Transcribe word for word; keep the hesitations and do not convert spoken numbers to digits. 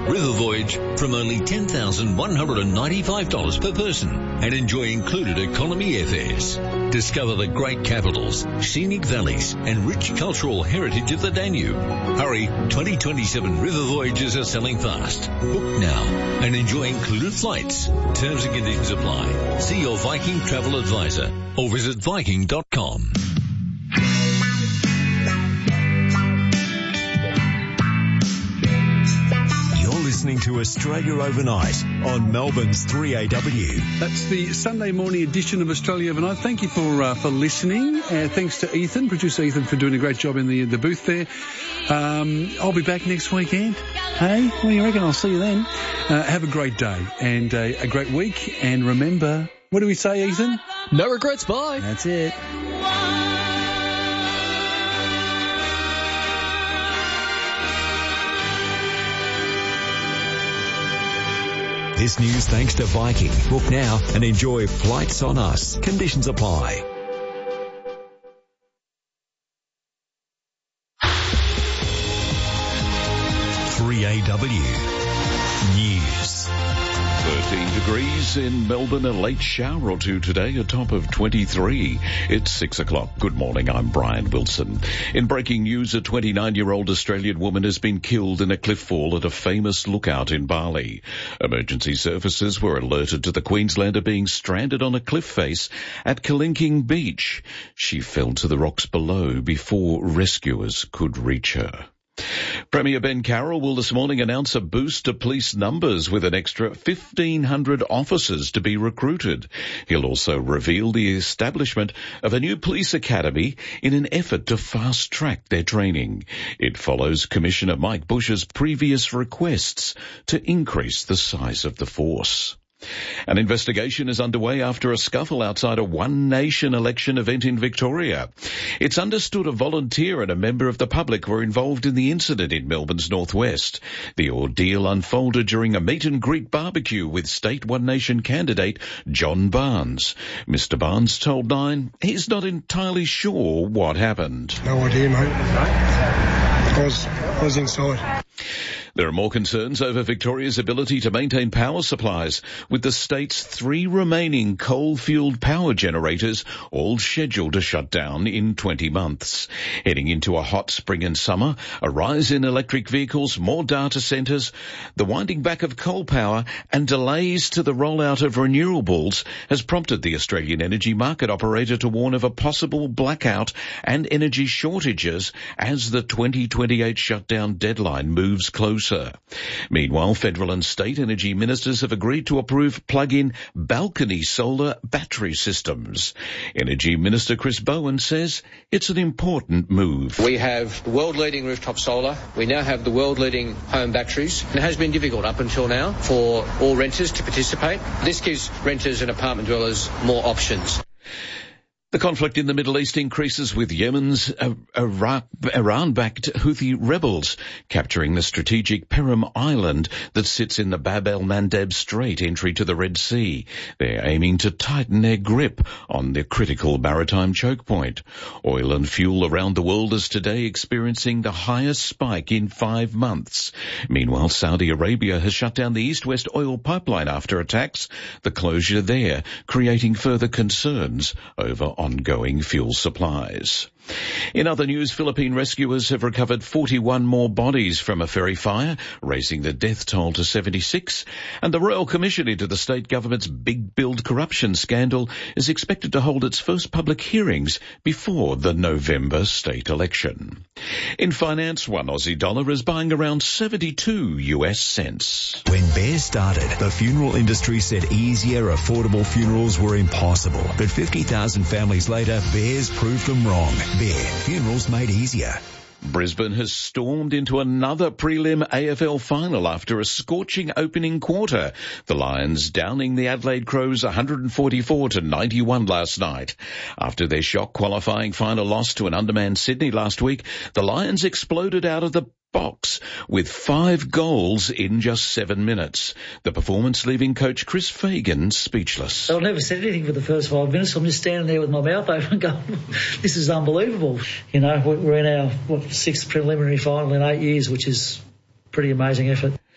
river voyage from only ten thousand one hundred ninety-five dollars per person and enjoy included economy airfares. Discover the great capitals, scenic valleys and rich cultural heritage of the Danube. Hurry, twenty twenty-seven river voyages are selling fast. Book now and enjoy included flights. Terms and conditions apply. See your Viking travel advisor or visit Viking dot com. Listening to Australia Overnight on Melbourne's three A W. That's the Sunday morning edition of Australia Overnight. Thank you for uh, for listening. Uh, thanks to Ethan, producer Ethan, for doing a great job in the the booth there. Um, I'll be back next weekend. Hey, what do you reckon? I'll see you then. Uh, have a great day and uh, a great week. And remember, what do we say, Ethan? No regrets, bye. That's it. This news thanks to Viking. Book now and enjoy flights on us. Conditions apply. three A W News. thirteen degrees in Melbourne, a late shower or two today, a top of twenty-three. It's six o'clock. Good morning, I'm Brian Wilson. In breaking news, a twenty-nine-year-old Australian woman has been killed in a cliff fall at a famous lookout in Bali. Emergency services were alerted to the Queenslander being stranded on a cliff face at Kalinking Beach. She fell to the rocks below before rescuers could reach her. Premier Ben Carroll will this morning announce a boost to police numbers with an extra fifteen hundred officers to be recruited. He'll also reveal the establishment of a new police academy in an effort to fast-track their training. It follows Commissioner Mike Bush's previous requests to increase the size of the force. An investigation is underway after a scuffle outside a One Nation election event in Victoria. It's understood a volunteer and a member of the public were involved in the incident in Melbourne's northwest. The ordeal unfolded during a meet-and-greet barbecue with state One Nation candidate John Barnes. Mister Barnes told Nine he's not entirely sure what happened. No idea, mate. I was, I was inside. There are more concerns over Victoria's ability to maintain power supplies, with the state's three remaining coal-fueled power generators all scheduled to shut down in twenty months. Heading into a hot spring and summer, a rise in electric vehicles, more data centres, the winding back of coal power and delays to the rollout of renewables has prompted the Australian energy market operator to warn of a possible blackout and energy shortages as the twenty twenty-eight shutdown deadline moves closer. Meanwhile, federal and state energy ministers have agreed to approve plug-in balcony solar battery systems. Energy Minister Chris Bowen says it's an important move. We have the world-leading rooftop solar. We now have the world-leading home batteries. It has been difficult up until now for all renters to participate. This gives renters and apartment dwellers more options. The conflict in the Middle East increases with Yemen's uh, Iran-backed Houthi rebels capturing the strategic Perim Island that sits in the Bab el-Mandeb Strait entry to the Red Sea. They're aiming to tighten their grip on the critical maritime choke point. Oil and fuel around the world is today experiencing the highest spike in five months. Meanwhile, Saudi Arabia has shut down the East-West oil pipeline after attacks, the closure there creating further concerns over ongoing fuel supplies. In other news, Philippine rescuers have recovered forty-one more bodies from a ferry fire, raising the death toll to seventy-six, and the Royal Commission into the state government's big build corruption scandal is expected to hold its first public hearings before the November state election. In finance, one Aussie dollar is buying around seventy-two U S cents. When Bear started, the funeral industry said easier, affordable funerals were impossible. But fifty thousand families later, Bears proved them wrong. Bear, funerals made easier. Brisbane has stormed into another prelim A F L final after a scorching opening quarter. The Lions downing the Adelaide Crows one forty-four to ninety-one last night. After their shock qualifying final loss to an undermanned Sydney last week, the Lions exploded out of the box with five goals in just seven minutes. The performance leaving coach Chris Fagan speechless. I never said anything for the first five minutes. I'm just standing there with my mouth open going, this is unbelievable. You know, we're in our what, sixth preliminary final in eight years, which is a pretty amazing effort.